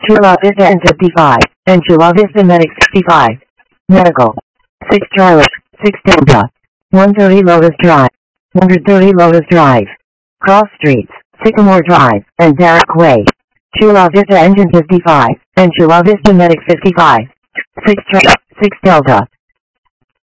Chula Vista N55, and Chula Vista Medic 65. Medical. 6 Charlotte, 6 Delta. 130 Lotus Drive. 130 Lotus Drive. Cross Streets, Sycamore Drive, and Derrick Way. Chula Vista Engine 55, and Chula Vista Medic 55. 6 Delta.